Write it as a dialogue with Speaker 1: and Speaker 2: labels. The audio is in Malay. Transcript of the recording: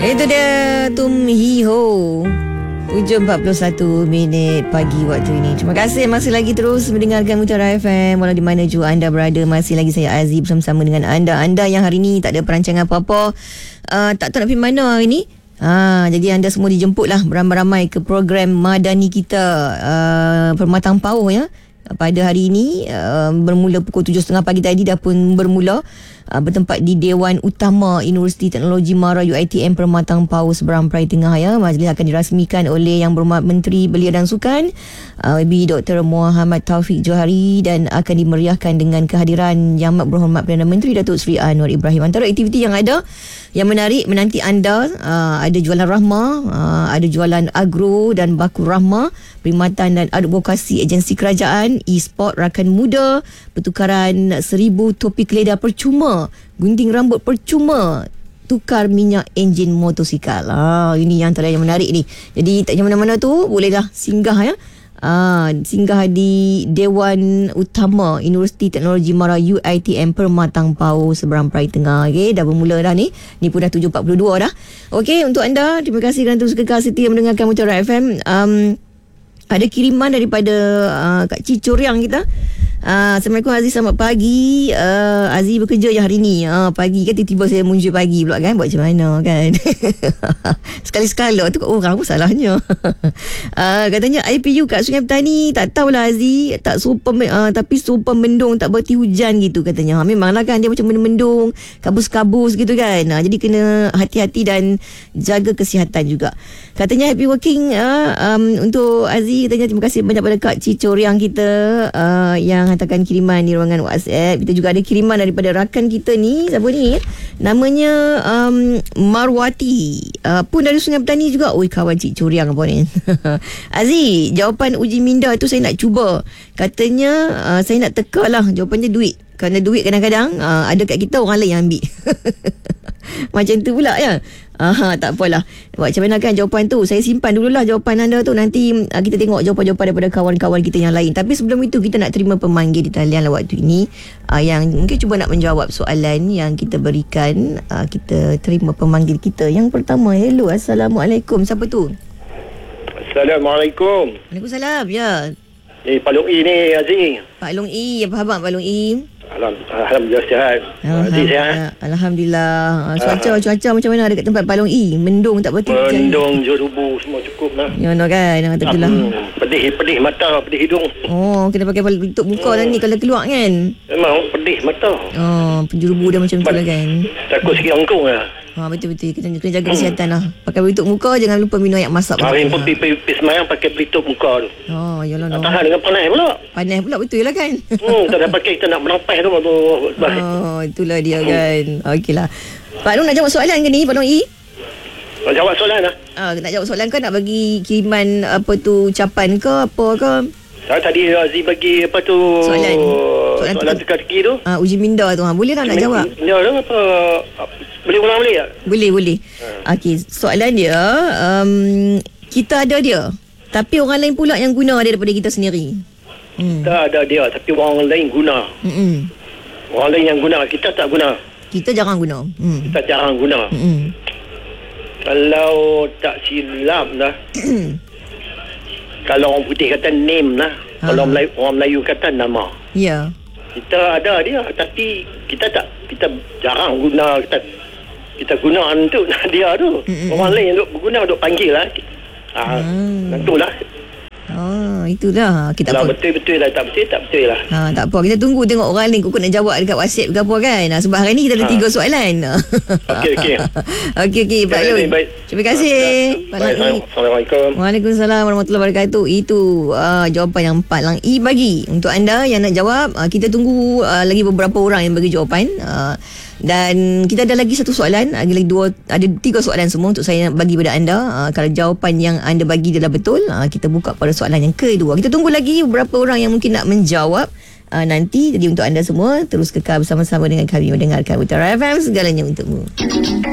Speaker 1: Itu dia Tum Hee Ho. 7.41 pagi waktu ini. Terima kasih masih lagi terus mendengarkan Mutiara FM walau di mana juga anda berada. Masih lagi saya Aziz bersama-sama dengan anda. Anda yang hari ini tak ada perancangan apa-apa, tak tahu nak pergi mana hari ni. Jadi anda semua dijemputlah beramai-ramai ke program Madani kita, Permatang Pauh ya. Pada hari ini bermula pukul 7.30 pagi tadi dah pun bermula, bertempat di Dewan Utama Universiti Teknologi Mara UiTM Permatang Pauh Seberang Perai Tengah ya. Majlis akan dirasmikan oleh Yang Berhormat Menteri Belia dan Sukan YB Dr. Muhammad Taufik Johari, dan akan dimeriahkan dengan kehadiran Yang Berhormat Perdana Menteri Datuk Seri Anwar Ibrahim. Antara aktiviti yang ada yang menarik menanti anda, ada jualan rahmah, ada jualan agro dan baku rahmah, perkhidmatan dan advokasi agensi kerajaan, e-sport rakan muda, pertukaran 1000 topi keledar percuma, gunting rambut percuma, tukar minyak enjin motosikal. Ini yang antara yang menarik ni. Jadi tak mana-mana tu bolehlah singgah ya. Singgah di Dewan Utama Universiti Teknologi Mara UiTM Permatang Pauh Seberang Perai Tengah. Okey, dah bermula dah ni. Ni pun dah 7.42 dah. Okey, untuk anda, terima kasih kerana terus kekal setia mendengarkan Mutiara FM. Ada kiriman daripada Kak Cicoriang kita. Assalamualaikum Aziz, selamat pagi. Aziz bekerja je hari ni. Pagi kan tiba-tiba saya muncul pagi pula kan. Buat macam mana kan. Sekali-sekala tu kat orang, apa salahnya. Katanya IPU kat Sungai Petani, tak tahulah Aziz, tak serupa, tapi serupa mendung, tak berhenti hujan gitu katanya. Memanglah kan dia macam mendung, kabus-kabus gitu kan. Jadi kena hati-hati dan jaga kesihatan juga. Katanya happy working untuk Aziz. Katanya terima kasih banyak pada Kak Cicoriang kita yang hantarkan kiriman di ruangan WhatsApp. Kita juga ada kiriman daripada rakan kita ni. Siapa ni? Namanya Marwati. Pun dari Sungai Petani juga. Oi, kawan Cik Coriang apa ni. Aziz, jawapan uji minda tu saya nak cuba. Katanya saya nak teka lah. Jawapannya duit. Kerana duit kadang-kadang ada kat kita, orang lain yang ambil. Macam tu pula ya. Tak apalah. Macam mana kan jawapan tu, saya simpan dululah jawapan anda tu. Nanti kita tengok jawapan-jawapan daripada kawan-kawan kita yang lain. Tapi sebelum itu kita nak terima pemanggil di talian lah waktu ini, yang mungkin cuba nak menjawab soalan yang kita berikan. Kita terima pemanggil kita. Yang pertama, hello, Assalamualaikum. Siapa tu?
Speaker 2: Assalamualaikum.
Speaker 1: Waalaikumsalam. Ya,
Speaker 2: Pak Long I ni Aziz.
Speaker 1: Pak Long I. Apa khabar Pak Long I?
Speaker 2: Alhamdulillah sihat. Aziz sihat.
Speaker 1: Alhamdulillah. Cuaca macam mana ada kat tempat Pak Long I? Mendung tak berhenti hujan?
Speaker 2: Mendung, jurubu semua cukup lah.
Speaker 1: Ya no kan. Itulah.
Speaker 2: Pedih mata, pedih hidung.
Speaker 1: Oh, kena pakai tutup muka dah ni kalau keluar kan.
Speaker 2: Memang pedih mata.
Speaker 1: Oh, penjurubu dah macam tu lah kan.
Speaker 2: Takut sikit angkung lah.
Speaker 1: Betul-betul. Kena jaga kesihatan lah. Pakai pelitup muka, jangan lupa minum air masak.
Speaker 2: Hari pun pergi semayang pakai pelitup muka tu.
Speaker 1: Oh, yalah.
Speaker 2: Tak tahan dengan panas pula.
Speaker 1: Panas pula, betul lah kan.
Speaker 2: Tak ada pakai, kita nak menampas tu.
Speaker 1: Oh, itulah dia kan. Okeylah. Pak Long nak jawab soalan ke ni, Pak Long I?
Speaker 2: Nak jawab soalan lah.
Speaker 1: Nak jawab soalan ke nak bagi kiriman apa tu, ucapan ke apa ke?
Speaker 2: Tadi Aziz bagi apa tu, soalan teka-teki tu.
Speaker 1: Uji minda tu. Boleh tak nak jawab?
Speaker 2: Ya dah apa? Boleh ulang balik tak?
Speaker 1: Boleh. Okey, soalan dia, kita ada dia, tapi orang lain pula yang guna dia daripada kita sendiri.
Speaker 2: Kita ada dia, tapi orang lain guna. Orang lain yang guna, kita tak guna.
Speaker 1: Kita jarang guna.
Speaker 2: Kita jarang guna. Kalau tak silap lah, kalau orang putih kata name lah, kalau orang Melayu kata nama.
Speaker 1: Ya.
Speaker 2: Kita ada dia, tapi kita tak, kita jarang guna. Kita guna untuk dia tu. Orang lain untuk guna untuk panggil lah. Tentulah. Itulah. Kita kalau betul-betul lah, tak betul lah.
Speaker 1: Tak apa, kita tunggu tengok orang lain kukut nak jawab dekat WhatsApp ke apa kan. Sebab hari ni kita ada 3 soalan. Okey Pak Long. Terima kasih.
Speaker 2: Assalamualaikum.
Speaker 1: Waalaikumsalam warahmatullahi wabarakatuh. Itu jawapan yang Pak Long I bagi. Untuk anda yang nak jawab, kita tunggu lagi beberapa orang yang bagi jawapan. Dan kita ada lagi satu soalan, ada 3 soalan semua untuk saya bagi pada anda. Kalau jawapan yang anda bagi adalah betul, kita buka pada soalan yang kedua. Kita tunggu lagi beberapa orang yang mungkin nak menjawab nanti. Jadi untuk anda semua, terus kekal bersama-sama dengan kami mendengarkan Mutiara FM, segalanya untukmu.